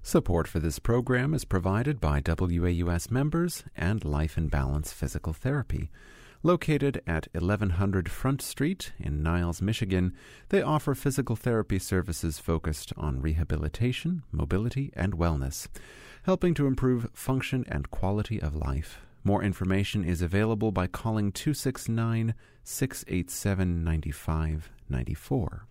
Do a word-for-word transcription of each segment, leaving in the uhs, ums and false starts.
Support for this program is provided by W A U S members and Life in Balance Physical Therapy. Located at eleven hundred Front Street in Niles, Michigan, they offer physical therapy services focused on rehabilitation, mobility, and wellness, helping to improve function and quality of life. More information is available by calling two six nine, six eight seven, nine five nine four.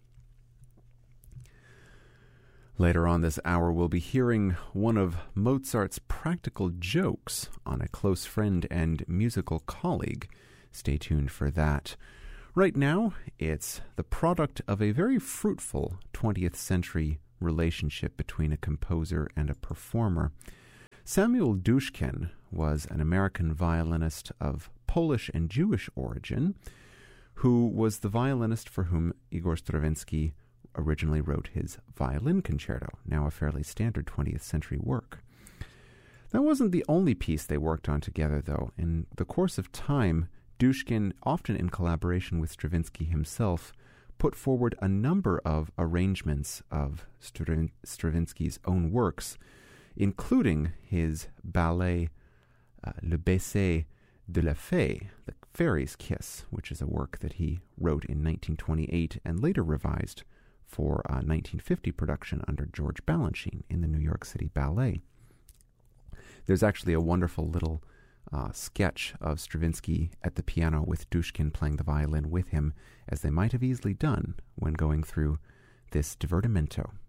Later on this hour, we'll be hearing one of Mozart's practical jokes on a close friend and musical colleague. Stay tuned for that. Right now, it's the product of a very fruitful twentieth century relationship between a composer and a performer. Samuel Dushkin was an American violinist of Polish and Jewish origin, who was the violinist for whom Igor Stravinsky originally wrote his Violin Concerto, now a fairly standard twentieth century work. That wasn't the only piece they worked on together, though. In the course of time, Dushkin, often in collaboration with Stravinsky himself, put forward a number of arrangements of Stravin- Stravinsky's own works, including his ballet uh, Le Baiser de la Fée, The Fairy's Kiss, which is a work that he wrote in nineteen twenty-eight and later revised for a nineteen fifty production under George Balanchine in the New York City Ballet. There's actually a wonderful little uh, sketch of Stravinsky at the piano with Dushkin playing the violin with him, as they might have easily done when going through this divertimento.